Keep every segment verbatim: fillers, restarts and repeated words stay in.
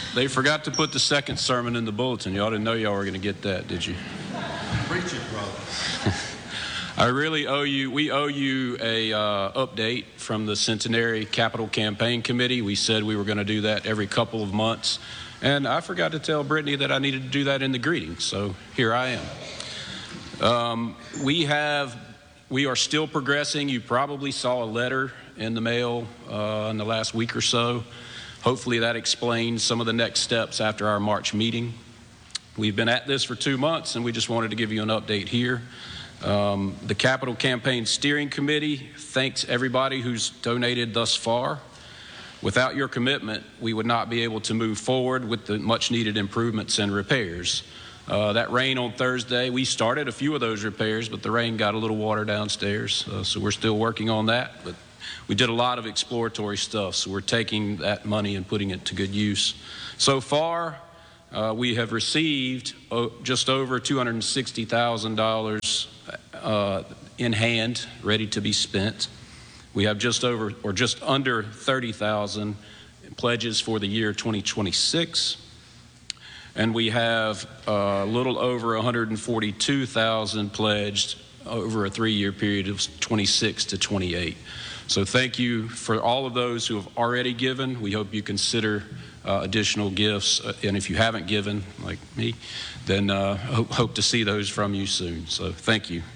They forgot to put the second sermon in the bulletin. Y'all didn't know y'all were going to get that, did you? Preach it, brother. I really owe you, we owe you a uh, update from the Centenary Capital Campaign Committee. We said we were going to do that every couple of months. And I forgot to tell Brittany that I needed to do that in the greeting. So here I am. Um, we have, we are still progressing. You probably saw a letter in the mail uh, in the last week or so. Hopefully that explains some of the next steps after our March meeting. We've been at this for two months, and we just wanted to give you an update here. Um, the Capital Campaign Steering Committee thanks everybody who's donated thus far. Without your commitment, we would not be able to move forward with the much-needed improvements and repairs. Uh, that rain on Thursday, we started a few of those repairs, but the rain got a little water downstairs, uh, so we're still working on that. But we did a lot of exploratory stuff, so we're taking that money and putting it to good use. So far, uh, we have received uh, just over two hundred sixty thousand dollars uh, in hand, ready to be spent. We have just over, or just under thirty thousand pledges for the year twenty twenty-six. And we have a little over one hundred forty-two thousand pledged over a three-year period of twenty-six to twenty-eight. So thank you for all of those who have already given. We hope you consider uh, additional gifts. Uh, and if you haven't given, like me, then uh, hope, hope to see those from you soon. So thank you.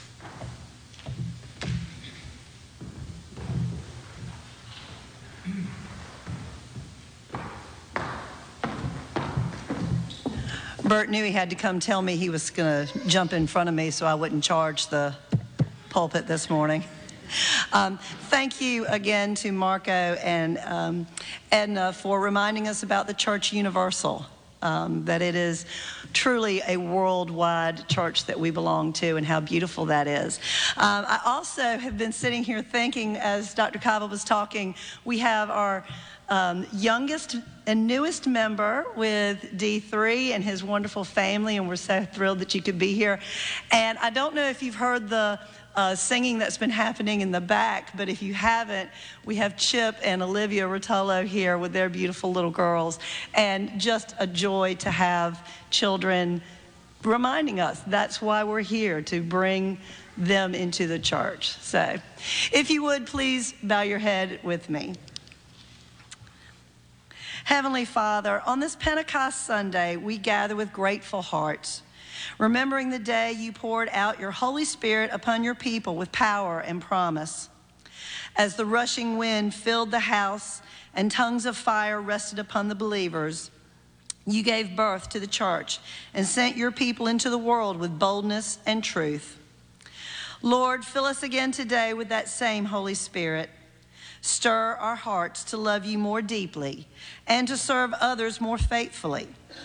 Bert knew he had to come tell me he was going to jump in front of me so I wouldn't charge the pulpit this morning. Um, thank you again to Marco and um, Edna for reminding us about the Church Universal, um, that it is truly a worldwide church that we belong to, and how beautiful that is. Um, I also have been sitting here thinking, as Doctor Kava was talking, we have our Um, youngest and newest member with D three and his wonderful family, and we're so thrilled that you could be here. And I don't know if you've heard the uh, singing that's been happening in the back, but if you haven't, we have Chip and Olivia Rotolo here with their beautiful little girls, and just a joy to have children reminding us that's why we're here, to bring them into the church. So if you would, please bow your head with me. Heavenly Father, on this Pentecost Sunday, we gather with grateful hearts, remembering the day you poured out your Holy Spirit upon your people with power and promise. As the rushing wind filled the house and tongues of fire rested upon the believers, you gave birth to the church and sent your people into the world with boldness and truth. Lord, fill us again today with that same Holy Spirit. Stir our hearts to love you more deeply and to serve others more faithfully.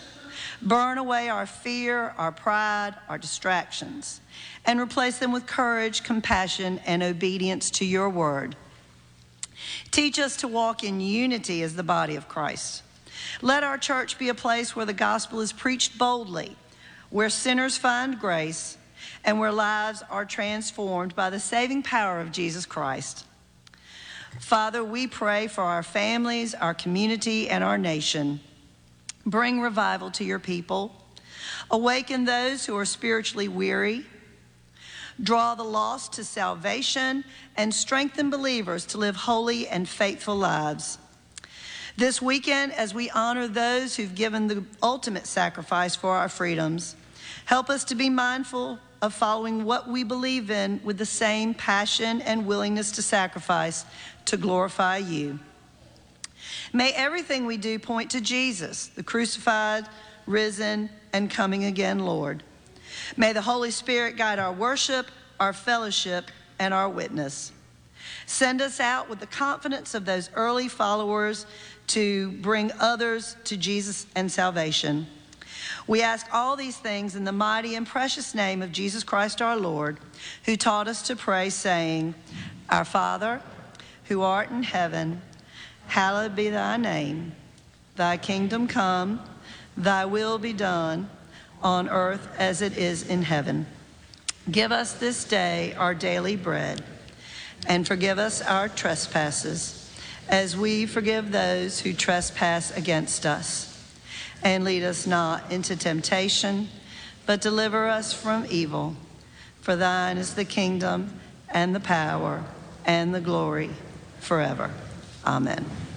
Burn away our fear, our pride, our distractions, and replace them with courage, compassion, and obedience to your word. Teach us to walk in unity as the body of Christ. Let our church be a place where the gospel is preached boldly, where sinners find grace, and where lives are transformed by the saving power of Jesus Christ. Father, we pray for our families, our community, and our nation. Bring revival to your people. Awaken those who are spiritually weary. Draw the lost to salvation and strengthen believers to live holy and faithful lives. This weekend, as we honor those who've given the ultimate sacrifice for our freedoms, help us to be mindful of following what we believe in with the same passion and willingness to sacrifice to glorify you. May everything we do point to Jesus, the crucified, risen, and coming again Lord. May the Holy Spirit guide our worship, our fellowship, and our witness. Send us out with the confidence of those early followers to bring others to Jesus and salvation. We ask all these things in the mighty and precious name of Jesus Christ our Lord, who taught us to pray, saying, Our Father, who art in heaven, hallowed be thy name. Thy kingdom come, thy will be done, on earth as it is in heaven. Give us this day our daily bread, and forgive us our trespasses, as we forgive those who trespass against us. And lead us not into temptation, but deliver us from evil. For thine is the kingdom and the power and the glory forever. Amen.